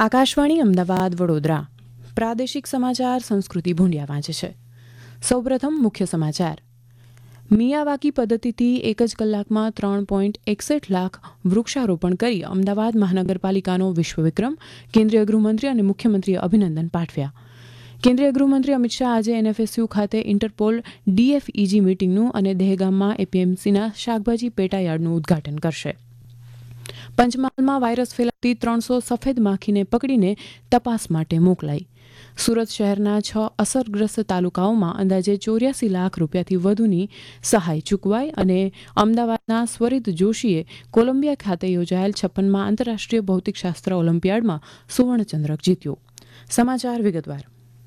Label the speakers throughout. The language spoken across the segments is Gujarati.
Speaker 1: આકાશવાણી અમદાવાદ વડોદરા પ્રાદેશિક સમાચાર સંસ્કૃતિ ભૂંડિયા વાંચે છે. સૌપ્રથમ મુખ્ય સમાચાર. મિયાવાકી પદ્ધતિથી એક જ કલાકમાં 3.61 લાખ વૃક્ષારોપણ કરી અમદાવાદ મહાનગરપાલિકાનો વિશ્વ વિક્રમ. કેન્દ્રીય ગૃહમંત્રી અને મુખ્યમંત્રીએ અભિનંદન પાઠવ્યા. કેન્દ્રીય ગૃહમંત્રી અમિત શાહ આજે એનએફએસયુ ખાતે ઇન્ટરપોલ ડીએફઈજી મીટિંગનું અને દહેગામમાં એપીએમસીના શાકભાજી પેટાયાર્ડનું ઉદ્ઘાટન કરશે. પંચમહાલમાં વાયરસ ફેલાવતી 300 સફેદ માખીને પકડીને તપાસ માટે મોકલાઈ. સુરત શહેરના 6 અસરગ્રસ્ત તાલુકાઓમાં અંદાજે 84 લાખ રૂપિયાથી વધુની સહાય ચૂકવાઈ અને અમદાવાદના સ્વરિત જોશીએ કોલંબિયા ખાતે યોજાયેલ 56મા આંતરરાષ્ટ્રીય ભૌતિકશાસ્ત્ર ઓલિમ્પિયાડમાં સુવર્ણચંદ્રક જીત્યો. સમાચાર વિગતવાર.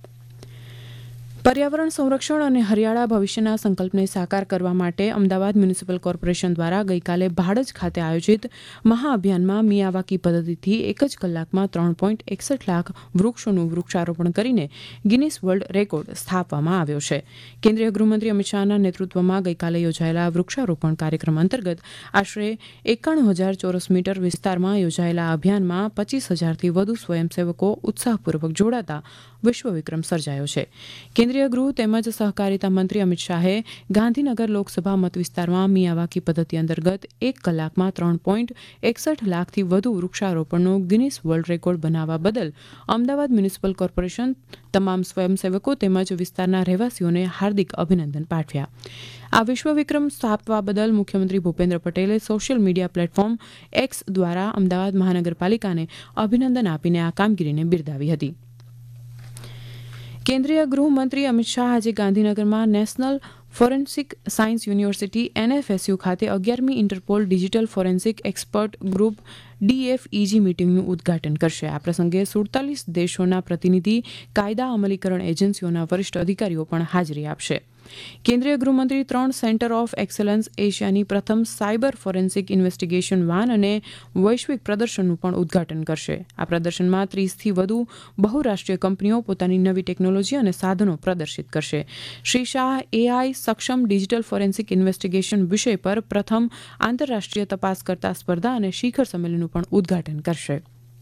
Speaker 1: પર્યાવરણ સંરક્ષણ અને હરિયાળા ભવિષ્યના સંકલ્પને સાકાર કરવા માટે અમદાવાદ મ્યુનિસિપલ કોર્પોરેશન દ્વારા ગઈકાલે ભાડજ ખાતે આયોજિત મહાઅભિયાનમાં મિયાવાકી પદ્ધતિથી એક જ કલાકમાં 3.61 લાખ વૃક્ષોનું વૃક્ષારોપણ કરીને ગિનિસ વર્લ્ડ રેકોર્ડ સ્થાપવામાં આવ્યો છે. કેન્દ્રીય ગૃહમંત્રી અમિત શાહના નેતૃત્વમાં ગઈકાલે યોજાયેલા વૃક્ષારોપણ કાર્યક્રમ અંતર્ગત આશરે 91,000 ચોરસ મીટર વિસ્તારમાં યોજાયેલા અભિયાનમાં 25,000થી વધુ સ્વયંસેવકો ઉત્સાહપૂર્વક જોડાતા વિશ્વ વિક્રમ સર્જાયો છે. કેન્દ્રીય ગૃહ તેમજ સહકારિતા મંત્રી અમિત શાહે ગાંધીનગર લોકસભા મતવિસ્તારમાં મિયાવાકી પદ્ધતિ અંતર્ગત એક કલાકમાં 3.61 લાખથી વધુ વૃક્ષારોપણનો ગિનિસ વર્લ્ડ રેકોર્ડ બનાવવા બદલ અમદાવાદ મ્યુનિસિપલ કોર્પોરેશન, તમામ સ્વયંસેવકો તેમજ વિસ્તારના રહેવાસીઓને હાર્દિક અભિનંદન પાઠવ્યા. આ વિશ્વ વિક્રમ સ્થાપવા બદલ મુખ્યમંત્રી ભૂપેન્દ્ર પટેલે સોશિયલ મીડિયા પ્લેટફોર્મ એક્સ દ્વારા અમદાવાદ મહાનગરપાલિકાને અભિનંદન આપીને આ કામગીરીને બિરદાવી હતી. કેન્દ્રીય ગૃહમંત્રી અમિત શાહ આજે ગાંધીનગરમાં નેશનલ ફોરેન્સિક સાયન્સ યુનિવર્સિટી એનએફએસયુ ખાતે 11મી Interpol digital forensic expert group ડીએફઈજી મીટિંગનું ઉદ્ઘાટન કરશે. આ પ્રસંગે 47 દેશોના પ્રતિનિધિ, કાયદા અમલીકરણ એજન્સીઓના વરિષ્ઠ અધિકારીઓ પણ હાજરી આપશે. કેન્દ્રીય ગૃહમંત્રી 3 સેન્ટર ઓફ એક્સેલન્સ એશિયાની પ્રથમ સાયબર ફોરેન્સિક ઇન્વેસ્ટિગેશન વાન અને વૈશ્વિક પ્રદર્શનનું પણ ઉદ્ઘાટન કરશે. આ પ્રદર્શનમાં 30થી વધુ બહુરાષ્ટ્રીય કંપનીઓ પોતાની નવી ટેકનોલોજી અને સાધનો પ્રદર્શિત કરશે. શ્રી શાહ એઆઈ સક્ષમ ડિજિટલ ફોરેન્સિક ઇન્વેસ્ટિગેશન વિષય પર પ્રથમ આંતરરાષ્ટ્રીય તપાસકર્તા સ્પર્ધા અને શિખર સંમેલનનું પણ ઉદ્ઘાટન કરશે.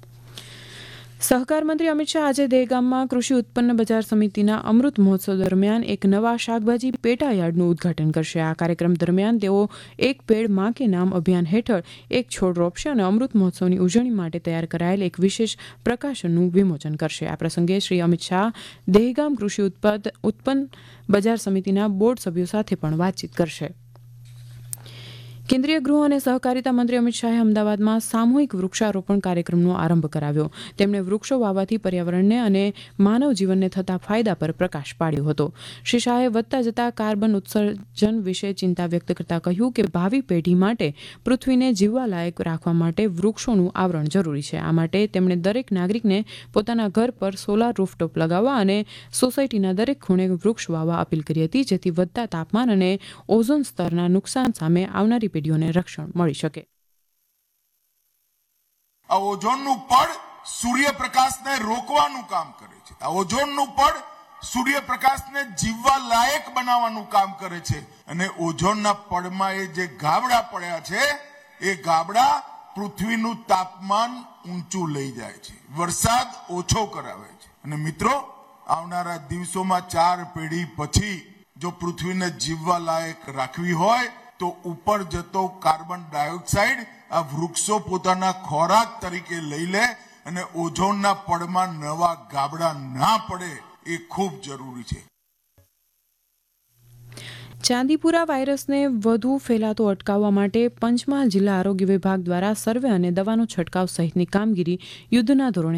Speaker 1: સહકાર મંત્રી અમિત શાહ આજે દહેગામમાં કૃષિ ઉત્પન્ન બજાર સમિતિના અમૃત મહોત્સવ દરમિયાન એક નવા શાકભાજી પેટાયાર્ડનું ઉદ્ઘાટન કરશે. આ કાર્યક્રમ દરમિયાન તેઓ એક પેડ માં કે નામ અભિયાન હેઠળ એક છોડ રોપશે અને અમૃત મહોત્સવની ઉજવણી માટે તૈયાર કરાયેલ એક વિશેષ પ્રકાશનનું વિમોચન કરશે. આ પ્રસંગે શ્રી અમિત શાહ દહેગામ કૃષિ ઉત્પન્ન બજાર સમિતિના બોર્ડ સભ્યો સાથે પણ વાતચીત કરશે. કેન્દ્રીય ગૃહ અને સહકારિતા મંત્રી અમિત શાહે અમદાવાદમાં સામૂહિક વૃક્ષારોપણ કાર્યક્રમનો આરંભ કરાવ્યો. તેમણે વૃક્ષો વાવવાથી પર્યાવરણને અને માનવ જીવનને થતા ફાયદા પર પ્રકાશ પાડ્યો હતો. શ્રી શાહે વધતા જતા કાર્બન ઉત્સર્જન વિશે ચિંતા વ્યક્ત કરતા કહ્યું કે ભાવિ પેઢી માટે પૃથ્વીને જીવવા લાયક રાખવા માટે વૃક્ષોનું આવરણ જરૂરી છે. આ માટે તેમણે દરેક નાગરિકને પોતાના ઘર પર સોલાર રૂફટોપ લગાવવા અને સોસાયટીના દરેક ખૂણે વૃક્ષ વાવવા અપીલ કરી હતી, જેથી વધતા તાપમાન અને ઓઝોન સ્તરના નુકસાન સામે આવનારી પેઢીઓને રક્ષણ મળી શકે.
Speaker 2: આ ઓઝોનનું પડ સૂર્યપ્રકાશને રોકવાનું કામ કરે છે. આ ઓઝોનનું પડ સૂર્યપ્રકાશને જીવવા લાયક બનાવવાનું કામ કરે છે. અને ઓઝોનના પડમાં એ જે ગાબડા પડ્યા છે, એ ગાબડા પૃથ્વીનું તાપમાન ઊંચું લઈ જાય છે, વરસાદ ઓછો કરાવે છે. અને મિત્રો, આવનારા દિવસોમાં 4 પેઢી પછી જો પૃથ્વીને જીવવા લાયક રાખવી હોય તો ઉપર જતો કાર્બન ડાયોક્સાઇડ આ વૃક્ષો પોતાના ખોરાક તરીકે લઈ લે અને ઓઝોનના પડમાં નવા ગાબડા ના પડે એ ખૂબ જરૂરી છે.
Speaker 1: ચાંદીપુરા વાયરસને વધુ ફેલાતો અટકાવવા માટે પંચમહાલ જિલ્લા આરોગ્ય વિભાગ દ્વારા સર્વે અને દવાનો છંટકાવ સહિતની કામગીરી યુદ્ધના ધોરણે